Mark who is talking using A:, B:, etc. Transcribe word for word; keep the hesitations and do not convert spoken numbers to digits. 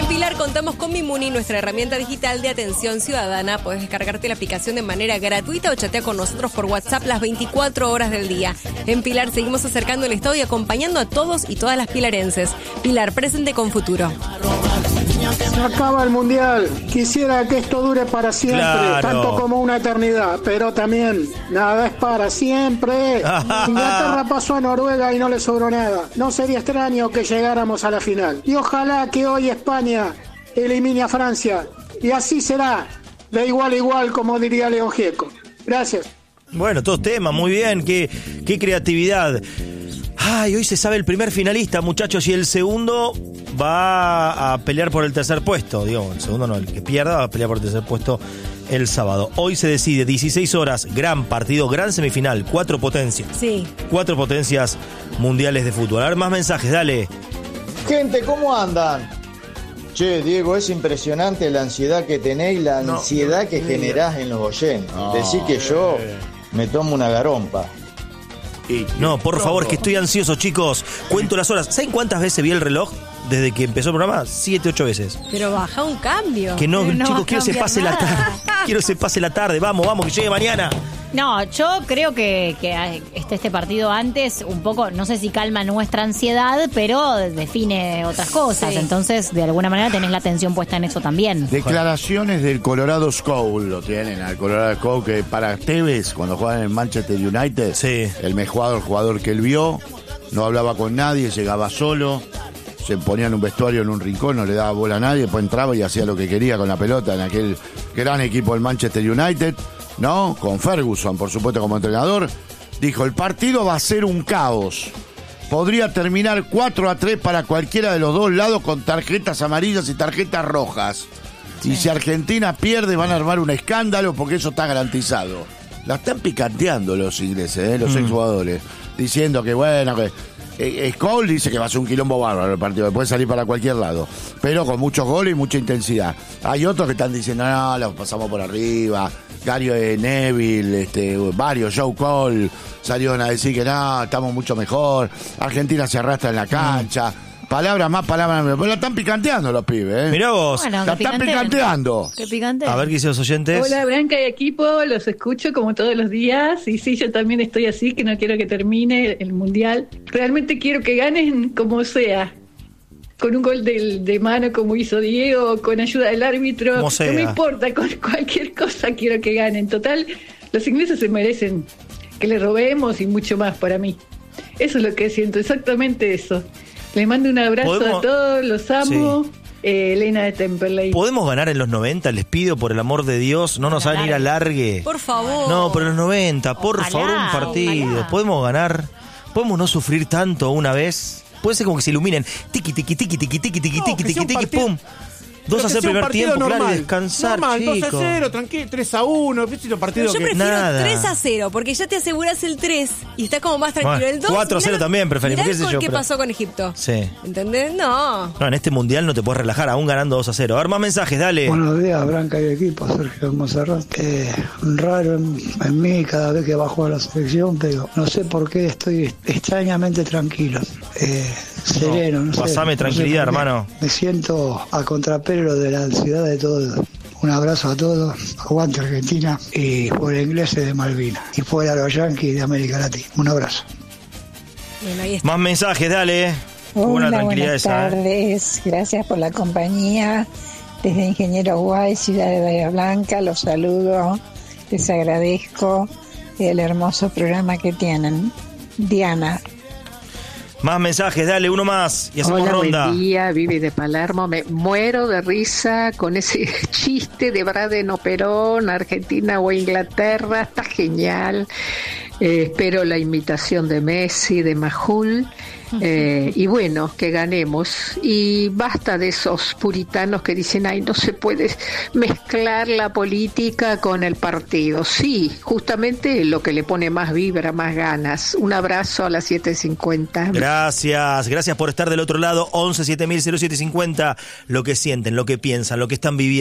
A: En Pilar contamos con Mimuni, nuestra herramienta digital de atención ciudadana. Puedes descargarte la aplicación de manera gratuita o chatea con nosotros por WhatsApp las veinticuatro horas del día. En Pilar seguimos acercando el estado y acompañando a todos y todas las pilarenses. Pilar, presente con futuro.
B: Se acaba el mundial. Quisiera que esto dure para siempre,
C: Claro.
B: tanto como una eternidad. Pero también, nada es para siempre. Inglaterra pasó a Noruega y no le sobró nada. No sería extraño que llegáramos a la final. Y ojalá que hoy España elimine a Francia. Y así será, de igual a igual, como diría León Gieco. Gracias.
C: Bueno, todos temas, muy bien, qué, qué creatividad. Ay, hoy se sabe el primer finalista, muchachos, y el segundo va a pelear por el tercer puesto. Digo, el segundo no, el que pierda va a pelear por el tercer puesto el sábado. Hoy se decide, dieciséis horas, gran partido, gran semifinal, cuatro potencias.
A: Sí.
C: Cuatro potencias mundiales de fútbol. A ver, más mensajes, dale.
D: Gente, ¿cómo andan? Che, Diego, es impresionante la ansiedad que tenéis, la
C: No,
D: ansiedad
C: no,
D: que
C: no,
D: generás en los oyentes.
C: No,
D: Decís que yo
C: eh.
D: me tomo una garompa.
C: No, por favor, que estoy ansioso, chicos. Cuento las horas. ¿Saben cuántas veces vi el reloj desde que empezó el programa? Siete, ocho veces.
A: Pero baja un cambio.
C: Que no,
E: Pero no va
C: chicos,
E: a
C: quiero se
E: cambiar
C: pase
E: nada.
C: la tarde. Quiero se pase la tarde. Vamos, vamos, que llegue mañana.
E: No, yo creo que, que este, este partido antes un poco, no sé si calma nuestra ansiedad, pero define otras cosas.
A: Sí.
E: Entonces, de alguna manera tenés la atención puesta en eso también.
F: Declaraciones del Colorado School, lo tienen, al Colorado School, que para Tevez, cuando jugaba en Manchester United,
C: Sí.
F: el mejor jugador que él vio, no hablaba con nadie, llegaba solo, se ponía en un vestuario en un rincón, no le daba bola a nadie, después entraba y hacía lo que quería con la pelota en aquel gran equipo del Manchester United, ¿no? Con Ferguson, por supuesto, como entrenador. Dijo, el partido va a ser un caos. Podría terminar cuatro a tres para cualquiera de los dos lados con tarjetas amarillas y tarjetas rojas. Y si Argentina pierde van a armar un escándalo porque eso está garantizado. La están picanteando los ingleses, ¿eh? Los
C: Mm.
F: exjugadores, diciendo que bueno, que eh, Scholes dice que va a ser un quilombo bárbaro el partido, que puede salir para cualquier lado, pero con muchos goles y mucha intensidad. Hay otros que están diciendo, no, los pasamos por arriba. Gary Neville, este, varios, Joe Cole, salieron a decir que no, estamos mucho mejor. Argentina se arrastra en la cancha. Palabras más, palabras menos. Pero la están picanteando los pibes, ¿eh?
C: Mirá vos.
E: Bueno,
F: la
E: que
F: están
E: picanteen.
F: picanteando.
E: Qué picante.
C: A ver qué dicen los oyentes.
G: Hola Branca y equipo, los escucho como todos los días y sí, yo también estoy así, que no quiero que termine el mundial. Realmente quiero que ganen como sea, con un gol de, de mano como hizo Diego, con ayuda del árbitro,
C: Como
G: no
C: sea.
G: me importa, con cualquier cosa quiero que ganen. Total, los ingleses se merecen que le robemos y mucho más para mí. Eso es lo que siento, exactamente eso. Les mando un abrazo
C: ¿Podemos?
G: a todos, los amo.
C: Sí.
G: Eh, Elena de Temperley.
C: ¿Podemos ganar en los noventa? Les pido, por el amor de Dios, no nos hagan ir a largue.
A: Por favor.
C: No, pero en los noventa, por
E: Ojalá,
C: favor, un partido.
E: ojalá.
C: ¿Podemos ganar? ¿Podemos no sufrir tanto una vez? Puede ser como que se iluminen. Tiqui, tiqui, tiqui, tiqui, tiqui, tiqui,
H: No,
C: tiqui,
H: que sea
C: tiqui,
H: un
C: tiqui,
H: partido-
C: pum. dos a cero primer tiempo, claro, y descansar,
H: normal, dos a
C: chicos.
H: cero, tranquilo, tres a uno, es un partido
A: Pero yo
H: que...
A: prefiero
C: Nada.
A: tres a cero, porque ya te aseguras el tres y está como más tranquilo.
C: Bueno,
A: El dos,
C: cuatro a cero
A: mirá-
C: también preferimos,
A: mirá
C: qué sé
A: con
C: yo,
A: qué
C: pero-
A: pasó con Egipto.
C: Sí.
A: ¿Entendés? No.
C: No, en este mundial no te puedes relajar, aún ganando dos a cero. A ver, más mensajes, dale.
B: Buenos días, Branca y equipo, Sergio Monserrat. Eh, raro en, en mí cada vez que bajo a la selección, pero no sé por qué estoy extrañamente tranquilo, eh, sereno. No, sé,
C: pasame
B: no sé
C: tranquilidad,
B: por qué.
C: hermano.
B: Me siento a contrapelo de la ansiedad de todos. Un abrazo a todos, aguante Argentina y fuera ingleses de Malvinas y fuera los yanquis de América Latina. Un abrazo.
A: Bueno, ahí está.
C: Más mensajes, dale. Buena
I: Hola,
C: tranquilidad
I: buenas
C: esa, ¿eh?
I: tardes. Gracias por la compañía. Desde Ingeniero Guay, Ciudad de Bahía Blanca, los saludo. Les agradezco el hermoso programa que tienen. Diana.
C: Más mensajes, dale, uno más. Y hacemos
J: Hola,
C: ronda.
J: buen día, Vivi de Palermo. Me muero de risa con ese chiste de Braden o Perón, Argentina o Inglaterra. Está genial. Eh, espero la imitación de Messi, de Majul. Eh, y bueno, que ganemos. Y basta de esos puritanos que dicen, ay, no se puede mezclar la política con el partido. Sí, justamente lo que le pone más vibra, más ganas. Un abrazo a las siete cincuenta.
C: Gracias, gracias por estar del otro lado. once siete mil cero siete cincuenta. Lo que sienten, lo que piensan, lo que están viviendo.